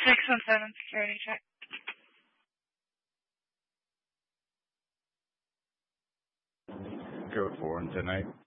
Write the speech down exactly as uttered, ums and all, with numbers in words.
Six and seven security check. Go four and ten eight.